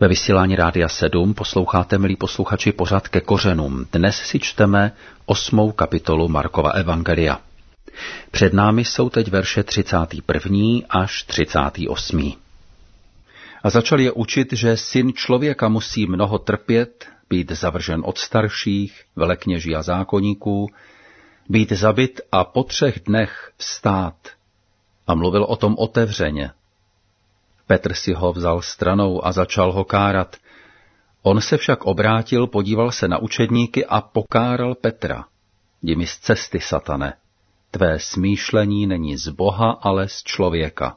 Ve vysílání Rádia 7 posloucháte, milí posluchači, pořad Ke kořenům. Dnes si čteme 8. kapitolu Markova evangelia. Před námi jsou teď verše 31. až 38. A začal je učit, že syn člověka musí mnoho trpět, být zavržen od starších, velekněží a zákonníků, být zabit a po 3 dnech vstát. A mluvil o tom otevřeně. Petr si ho vzal stranou a začal ho kárat. On se však obrátil, podíval se na učedníky a pokáral Petra. Jdi mi z cesty, satane, tvé smýšlení není z Boha, ale z člověka.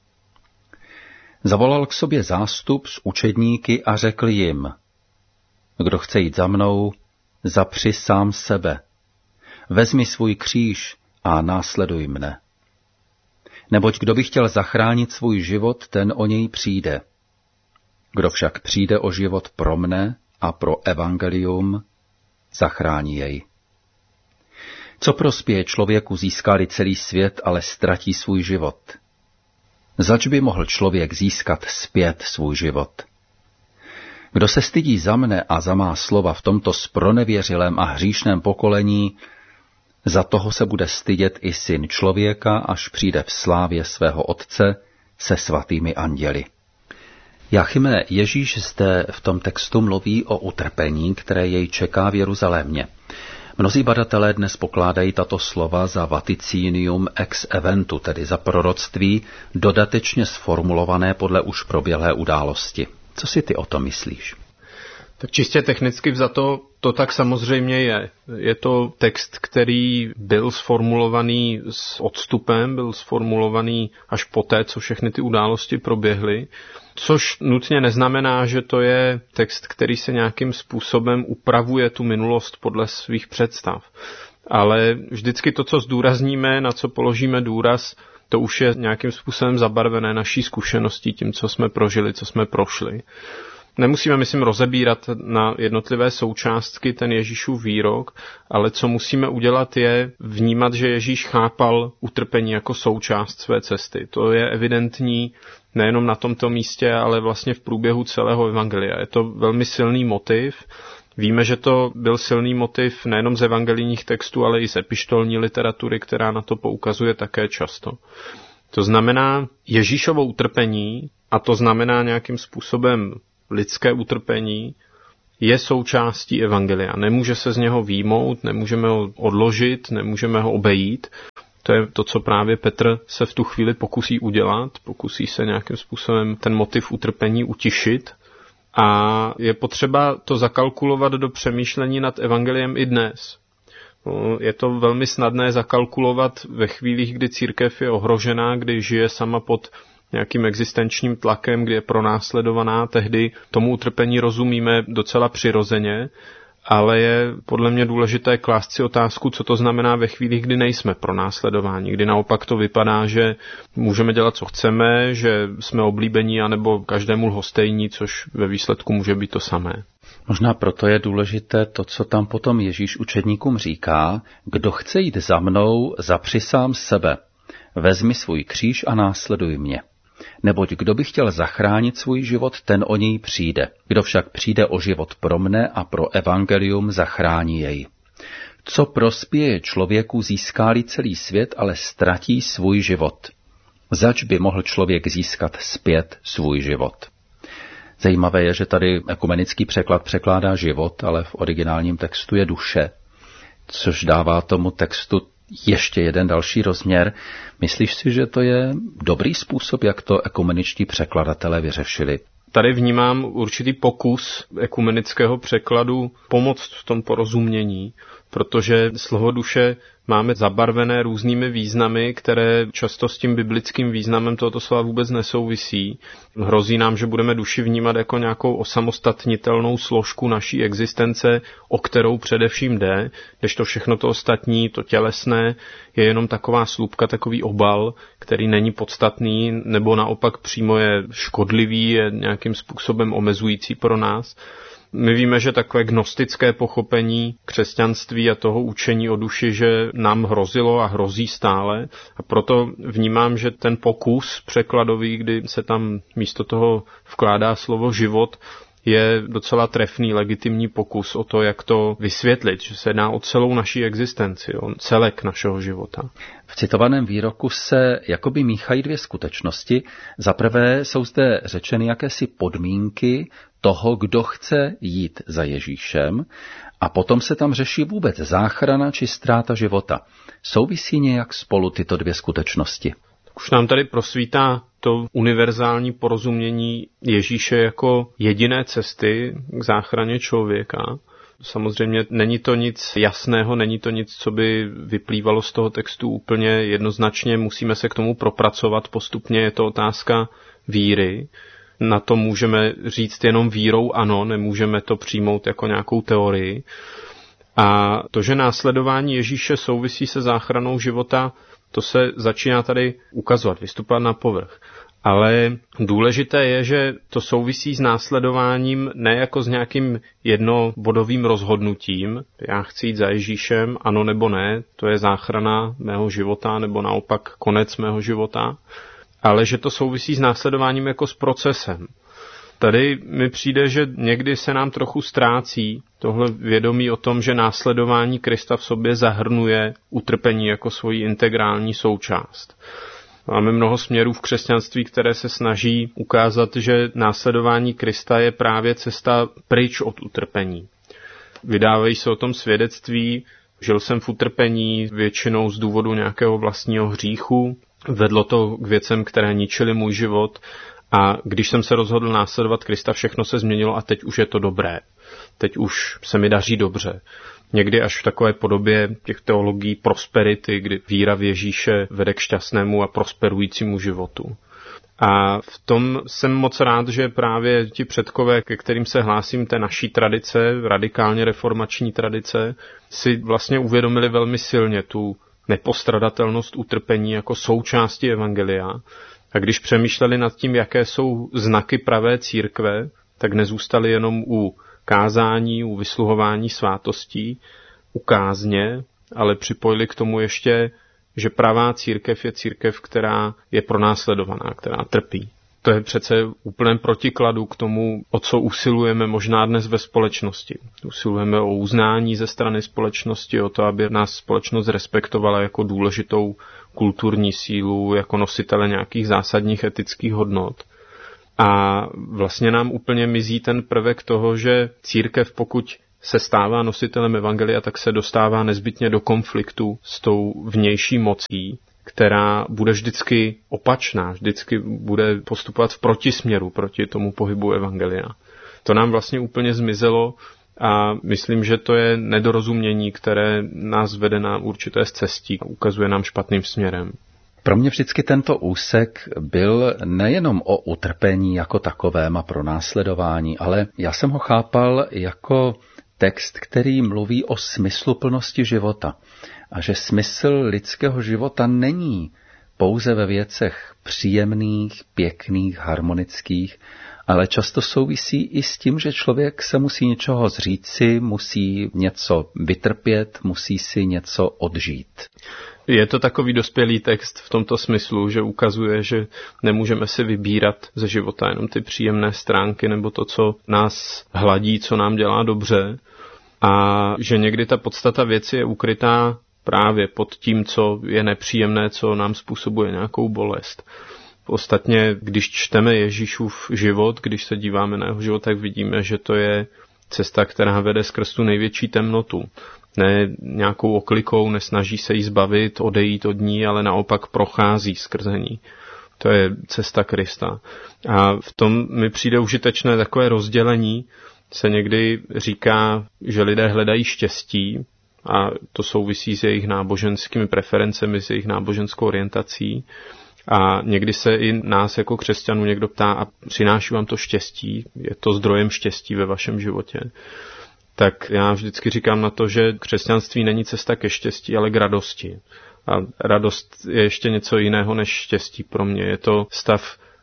Zavolal k sobě zástup s učedníky a řekl jim, kdo chce jít za mnou, zapři sám sebe, vezmi svůj kříž a následuj mne. Neboť kdo by chtěl zachránit svůj život, ten o něj přijde. Kdo však přijde o život pro mne a pro evangelium, zachrání jej. Co prospěje člověku, získá-li celý svět, ale ztratí svůj život? Zač by mohl člověk získat zpět svůj život? Kdo se stydí za mne a za má slova v tomto zpronevěřilém a hříšném pokolení, za toho se bude stydět i syn člověka, až přijde v slávě svého Otce se svatými anděli. Jáchyme, Ježíš zde v tom textu mluví o utrpení, které jej čeká v Jeruzalémě. Mnozí badatelé dnes pokládají tato slova za vaticinium ex eventu, tedy za proroctví, dodatečně sformulované podle už proběhlé události. Co si ty o tom myslíš? Tak čistě technicky vzato to tak samozřejmě je. Je to text, který byl sformulovaný s odstupem, byl sformulovaný až poté, co všechny ty události proběhly, což nutně neznamená, že to je text, který se nějakým způsobem upravuje tu minulost podle svých představ. Ale vždycky to, co zdůrazníme, na co položíme důraz, to už je nějakým způsobem zabarvené naší zkušeností, tím, co jsme prožili, co jsme prošli. Nemusíme, myslím, rozebírat na jednotlivé součástky ten Ježíšův výrok, ale co musíme udělat je vnímat, že Ježíš chápal utrpení jako součást své cesty. To je evidentní nejenom na tomto místě, ale vlastně v průběhu celého evangelia. Je to velmi silný motiv. Víme, že to byl silný motiv nejenom z evangelijních textů, ale i z epištolní literatury, která na to poukazuje také často. To znamená Ježíšovo utrpení, a to znamená nějakým způsobem lidské utrpení, je součástí evangelia. Nemůže se z něho vyjmout, nemůžeme ho odložit, nemůžeme ho obejít. To je to, co právě Petr se v tu chvíli pokusí udělat. Pokusí se nějakým způsobem ten motiv utrpení utišit. A je potřeba to zakalkulovat do přemýšlení nad evangeliem i dnes. Je to velmi snadné zakalkulovat ve chvílích, kdy církev je ohrožená, kdy žije sama pod nějakým existenčním tlakem, kdy je pronásledovaná, tehdy tomu utrpení rozumíme docela přirozeně, ale je podle mě důležité klást si otázku, co to znamená ve chvílích, kdy nejsme pronásledováni, kdy naopak to vypadá, že můžeme dělat, co chceme, že jsme oblíbení, anebo každému lhostejní, což ve výsledku může být to samé. Možná proto je důležité to, co tam potom Ježíš učedníkům říká, kdo chce jít za mnou, zapři sám sebe, vezmi svůj kříž a následuj mě. Neboť kdo by chtěl zachránit svůj život, ten o něj přijde. Kdo však přijde o život pro mne a pro evangelium, zachrání jej. Co prospěje člověku, získá-li celý svět, ale ztratí svůj život? Zač by mohl člověk získat zpět svůj život? Zajímavé je, že tady ekumenický překlad překládá život, ale v originálním textu je duše, což dává tomu textu ještě jeden další rozměr. Myslíš si, že to je dobrý způsob, jak to ekumeničtí překladatelé vyřešili? Tady vnímám určitý pokus ekumenického překladu pomoct v tom porozumění, protože slovo duše máme zabarvené různými významy, které často s tím biblickým významem tohoto slova vůbec nesouvisí. Hrozí nám, že budeme duši vnímat jako nějakou osamostatnitelnou složku naší existence, o kterou především jde, kdežto všechno to ostatní, to tělesné, je jenom taková slupka, takový obal, který není podstatný, nebo naopak přímo je škodlivý, je nějakým způsobem omezující pro nás. My víme, že takové gnostické pochopení křesťanství a toho učení o duši, že nám hrozilo a hrozí stále. A proto vnímám, že ten pokus překladový, kdy se tam místo toho vkládá slovo život, je docela trefný, legitimní pokus o to, jak to vysvětlit, že se jedná o celou naší existenci, o celek našeho života. V citovaném výroku se jakoby míchají dvě skutečnosti. Za prvé jsou zde řečeny jakési podmínky toho, kdo chce jít za Ježíšem, a potom se tam řeší vůbec záchrana či ztráta života. Souvisí nějak spolu tyto dvě skutečnosti? Už nám tady prosvítá to univerzální porozumění Ježíše jako jediné cesty k záchraně člověka. Samozřejmě není to nic jasného, není to nic, co by vyplývalo z toho textu úplně jednoznačně. Musíme se k tomu propracovat postupně, je to otázka víry. Na to můžeme říct jenom vírou ano, nemůžeme to přijmout jako nějakou teorii. A to, že následování Ježíše souvisí se záchranou života, to se začíná tady ukazovat, vystupovat na povrch. Ale důležité je, že to souvisí s následováním ne jako s nějakým jednobodovým rozhodnutím. Já chci jít za Ježíšem, ano nebo ne, to je záchrana mého života, nebo naopak konec mého života. Ale že to souvisí s následováním jako s procesem. Tady mi přijde, že někdy se nám trochu ztrácí tohle vědomí o tom, že následování Krista v sobě zahrnuje utrpení jako svoji integrální součást. Máme mnoho směrů v křesťanství, které se snaží ukázat, že následování Krista je právě cesta pryč od utrpení. Vydávají se o tom svědectví, žil jsem v utrpení většinou z důvodu nějakého vlastního hříchu, vedlo to k věcem, které ničily můj život, a když jsem se rozhodl následovat Krista, všechno se změnilo a teď už je to dobré. Teď už se mi daří dobře. Někdy až v takové podobě těch teologií prosperity, kdy víra v Ježíše vede k šťastnému a prosperujícímu životu. A v tom jsem moc rád, že právě ti předkové, ke kterým se hlásím, té naší tradice, radikálně reformační tradice, si vlastně uvědomili velmi silně tu nepostradatelnost utrpení jako součásti evangelia. A když přemýšleli nad tím, jaké jsou znaky pravé církve, tak nezůstali jenom u kázání, u vysluhování svátostí, u kázně, ale připojili k tomu ještě, že pravá církev je církev, která je pronásledovaná, která trpí. To je přece úplném protikladu k tomu, o co usilujeme možná dnes ve společnosti. Usilujeme o uznání ze strany společnosti, o to, aby nás společnost respektovala jako důležitou kulturní sílu, jako nositele nějakých zásadních etických hodnot. A vlastně nám úplně mizí ten prvek toho, že církev, pokud se stává nositelem evangelia, tak se dostává nezbytně do konfliktu s tou vnější mocí, která bude vždycky opačná, vždycky bude postupovat v protisměru proti tomu pohybu evangelia. To nám vlastně úplně zmizelo a myslím, že to je nedorozumění, které nás vede na určité cestí a ukazuje nám špatným směrem. Pro mě vždycky tento úsek byl nejenom o utrpení jako takovém a pronásledování, ale já jsem ho chápal jako text, který mluví o smysluplnosti života. A že smysl lidského života není pouze ve věcech příjemných, pěkných, harmonických, ale často souvisí i s tím, že člověk se musí něčeho zříci, musí něco vytrpět, musí si něco odžít. Je to takový dospělý text v tomto smyslu, že ukazuje, že nemůžeme si vybírat ze života jenom ty příjemné stránky nebo to, co nás hladí, co nám dělá dobře, a že někdy ta podstata věci je ukrytá právě pod tím, co je nepříjemné, co nám způsobuje nějakou bolest. Ostatně, když čteme Ježíšův život, když se díváme na jeho život, tak vidíme, že to je cesta, která vede skrz tu největší temnotu. Ne nějakou oklikou, nesnaží se jí zbavit, odejít od ní, ale naopak prochází skrze ní. To je cesta Krista. A v tom mi přijde užitečné takové rozdělení. Se někdy říká, že lidé hledají štěstí, a to souvisí s jejich náboženskými preferencemi, s jejich náboženskou orientací. A někdy se i nás jako křesťanů někdo ptá, a přináší vám to štěstí? Je to zdrojem štěstí ve vašem životě? Tak já vždycky říkám na to, že křesťanství není cesta ke štěstí, ale k radosti. A radost je ještě něco jiného než štěstí pro mě. Je to stav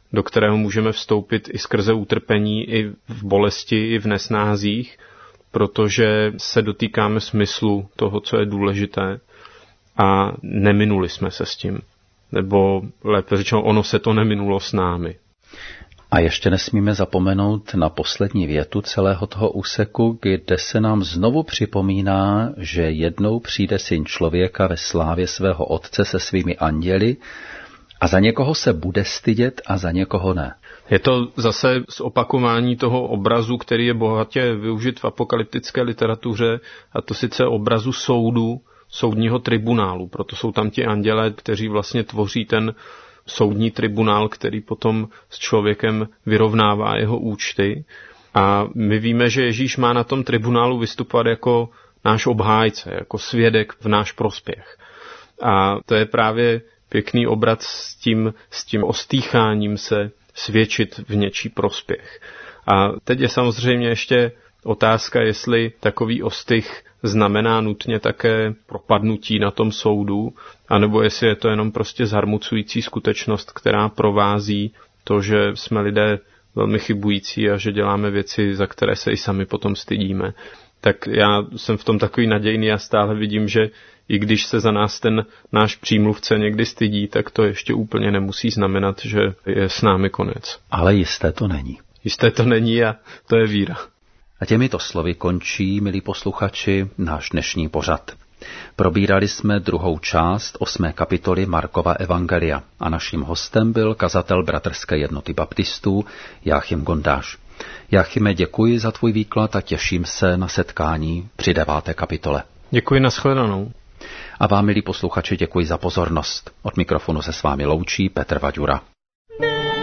do kterého můžeme vstoupit i skrze utrpení, i v bolesti, i v nesnázích, protože se dotýkáme smyslu toho, co je důležité a neminuli jsme se s tím. Nebo lépe řečeno, ono se to neminulo s námi. A ještě nesmíme zapomenout na poslední větu celého toho úseku, kde se nám znovu připomíná, že jednou přijde Syn člověka ve slávě svého Otce se svými anděli a za někoho se bude stydět a za někoho ne. Je to zase zopakování toho obrazu, který je bohatě využit v apokalyptické literatuře, a to sice obrazu soudu, soudního tribunálu. Proto jsou tam ti andělé, kteří vlastně tvoří ten soudní tribunál, který potom s člověkem vyrovnává jeho účty. A my víme, že Ježíš má na tom tribunálu vystupovat jako náš obhájce, jako svědek v náš prospěch. A to je právě pěkný obrat s tím ostýcháním se svědčit v něčí prospěch. A teď je samozřejmě ještě otázka, jestli takový ostych znamená nutně také propadnutí na tom soudu, anebo jestli je to jenom prostě zarmucující skutečnost, která provází to, že jsme lidé velmi chybující a že děláme věci, za které se i sami potom stydíme. Tak já jsem v tom takový nadějný a stále vidím, že i když se za nás ten náš přímluvce někdy stydí, tak to ještě úplně nemusí znamenat, že je s námi konec. Ale jisté to není. Jisté to není a to je víra. A těmito slovy končí, milí posluchači, náš dnešní pořad. Probírali jsme druhou část 8. kapitoly Markova evangelia a naším hostem byl kazatel Bratrské jednoty baptistů Jáchym Gondáš. Jáchyme, děkuji za tvůj výklad a těším se na setkání při 9. kapitole. Děkuji, nashledanou. A vám, milí posluchači, děkuji za pozornost. Od mikrofonu se s vámi loučí Petr Vaďura.